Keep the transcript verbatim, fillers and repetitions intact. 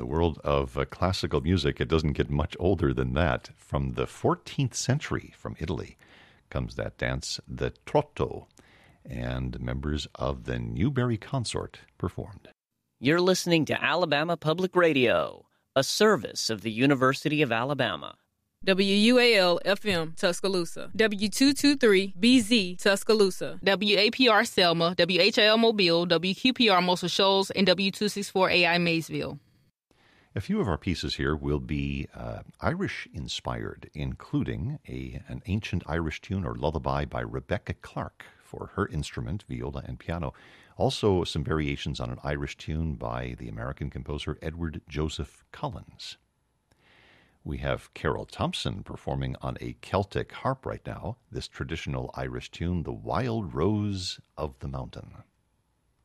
the world of uh, classical music, it doesn't get much older than that. From the fourteenth century, from Italy, comes that dance, the trotto, and members of the Newberry Consort performed. You're listening to Alabama Public Radio, a service of the University of Alabama. W U A L F M Tuscaloosa, W two twenty-three B Z Tuscaloosa, W A P R Selma, W H L Mobile, W Q P R Muscle Shoals, and W two sixty-four A I Maysville. A few of our pieces here will be uh, Irish-inspired, including a an ancient Irish tune or lullaby by Rebecca Clark for her instrument, viola and piano. Also some variations on an Irish tune by the American composer Edward Joseph Collins. We have Carol Thompson performing on a Celtic harp right now, this traditional Irish tune, The Wild Rose of the Mountain.